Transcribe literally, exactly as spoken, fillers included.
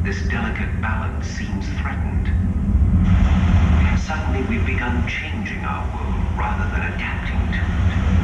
this delicate balance seems threatened. Suddenly we've begun changing our world rather than adapting to it.